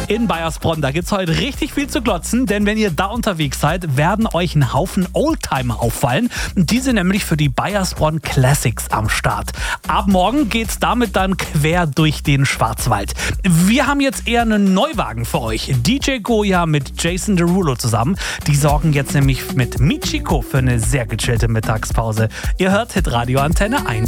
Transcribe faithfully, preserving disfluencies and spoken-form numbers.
In Baiersbronn, da gibt's heute richtig viel zu glotzen, denn wenn ihr da unterwegs seid, werden euch ein Haufen Oldtimer auffallen. Die sind nämlich für die Baiersbronn Classics am Start. Ab morgen geht's damit dann quer durch den Schwarzwald. Wir haben jetzt eher einen Neuwagen für euch. D J Goya mit Jason Derulo zusammen. Die sorgen jetzt nämlich mit Michiko für eine sehr gechillte Mittagspause. Ihr hört Hitradio Antenne eins.